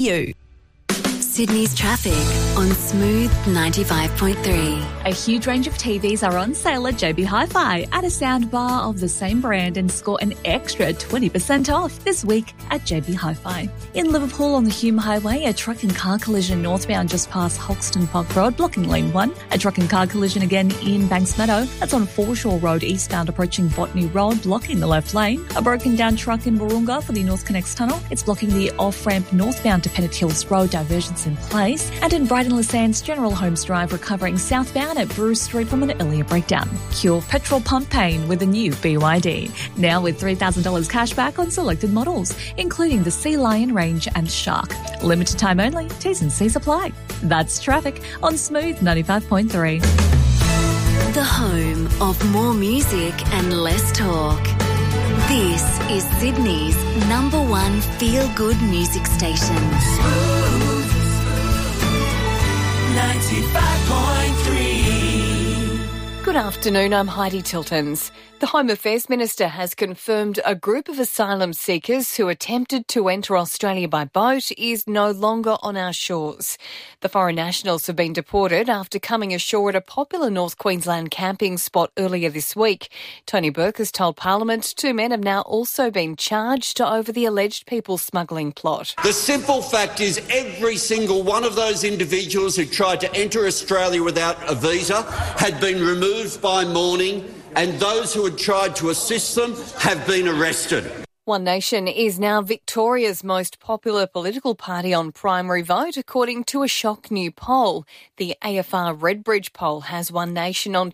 You. Sydney's traffic on Smooth 95.3. A huge range of TVs are on sale at JB Hi-Fi. Add a soundbar of the same brand and score an extra 20% off this week at JB Hi-Fi. In Liverpool on the Hume Highway, a truck and car collision northbound just past Hoxton Park Road, blocking lane 1. A truck and car collision again in Banks Meadow. That's on Foreshore Road eastbound approaching Botany Road, blocking the left lane. A broken down truck in Warunga for the North Connects Tunnel. It's blocking the off-ramp northbound to Pennant Hills Road, diversions in place. And in Brighton Le Sands, General Holmes Drive recovering southbound at Bruce Street from an earlier breakdown. Cure petrol pump pain with a new BYD. Now with $3,000 cash back on selected models, including the Sea Lion range and Shark. Limited time only, T's and C's apply. That's traffic on Smooth 95.3. The home of more music and less talk. This is Sydney's #1 feel-good music station. Smooth 95.3. Good afternoon, I'm Heidi Tiltons. The Home Affairs Minister has confirmed a group of asylum seekers who attempted to enter Australia by boat is no longer on our shores. The foreign nationals have been deported after coming ashore at a popular North Queensland camping spot earlier this week. Tony Burke has told Parliament 2 men have now also been charged over the alleged people smuggling plot. The simple fact is every single one of those individuals who tried to enter Australia without a visa had been removed by morning, and those who had tried to assist them have been arrested. One Nation is now Victoria's most popular political party on primary vote, according to a shock new poll. The AFR Redbridge poll has One Nation on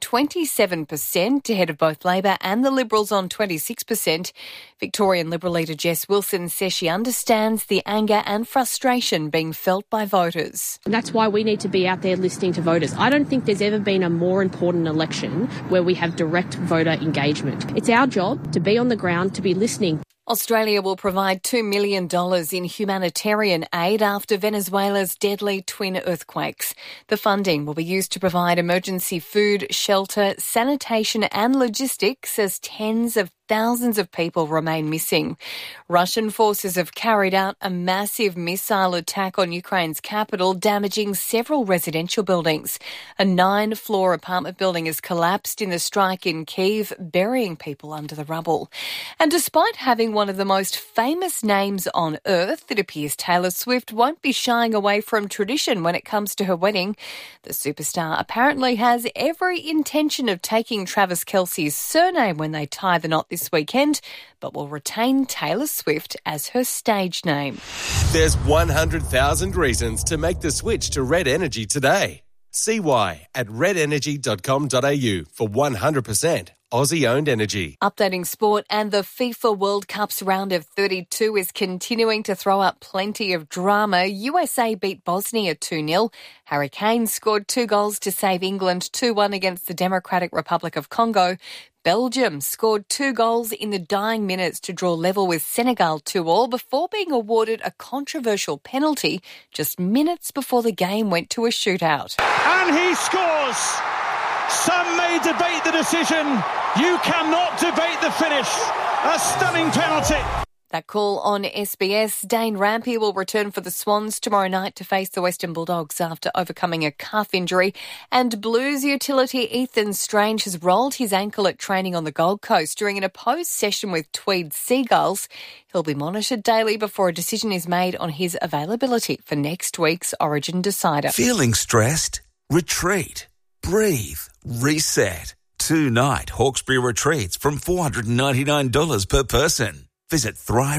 27%, ahead of both Labor and the Liberals on 26%. Victorian Liberal leader Jess Wilson says she understands the anger and frustration being felt by voters. And that's why we need to be out there listening to voters. I don't think there's ever been a more important election where we have direct voter engagement. It's our job to be on the ground, to be listening. Australia will provide $2 million in humanitarian aid after Venezuela's deadly twin earthquakes. The funding will be used to provide emergency food, shelter, sanitation and logistics as tens of thousands of people remain missing. Russian forces have carried out a massive missile attack on Ukraine's capital, damaging several residential buildings. A 9-floor apartment building has collapsed in the strike in Kyiv, burying people under the rubble. And despite having one of the most famous names on earth, it appears Taylor Swift won't be shying away from tradition when it comes to her wedding. The superstar apparently has every intention of taking Travis Kelce's surname when they tie the knot this weekend, but will retain Taylor Swift as her stage name. There's 100,000 reasons to make the switch to Red Energy today. See why at redenergy.com.au for 100% Aussie-owned energy. Updating sport, and the FIFA World Cup's round of 32 is continuing to throw up plenty of drama. USA beat Bosnia 2-0. Harry Kane scored 2 goals to save England 2-1 against the Democratic Republic of Congo. Belgium scored 2 goals in the dying minutes to draw level with Senegal 2-2 before being awarded a controversial penalty just minutes before the game went to a shootout. And he scores! Some may debate the decision. You cannot debate the finish. A stunning penalty. That call on SBS. Dane Rampe will return for the Swans tomorrow night to face the Western Bulldogs after overcoming a calf injury. And Blues utility Ethan Strange has rolled his ankle at training on the Gold Coast during an opposed session with Tweed Seagulls. He'll be monitored daily before a decision is made on his availability for next week's Origin Decider. Feeling stressed? Retreat. Breathe. Reset. 2-night Hawkesbury retreats from $499 per person. Visit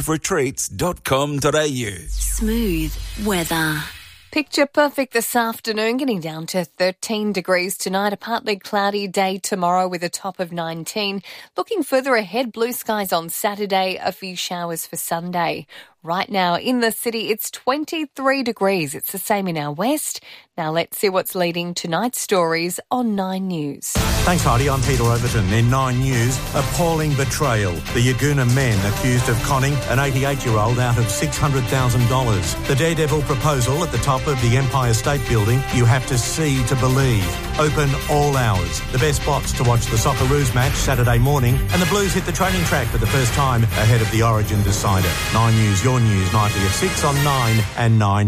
thriveretreats.com.au. Smooth weather. Picture perfect this afternoon, getting down to 13 degrees tonight. A partly cloudy day tomorrow with a top of 19. Looking further ahead, blue skies on Saturday, a few showers for Sunday. Right now in the city, it's 23 degrees. It's the same in our west. Now let's see what's leading tonight's stories on 9 News. Thanks, Heidi. I'm Peter Overton. In 9 News, appalling betrayal. The Yagoona men accused of conning an 88-year-old out of $600,000. The daredevil proposal at the top of the Empire State Building. You have to see to believe. open all hours. The best spots to watch the Socceroos match Saturday morning, and the Blues hit the training track for the first time ahead of the Origin decider. 9 News, your news, nightly at 6 on 9 and 9.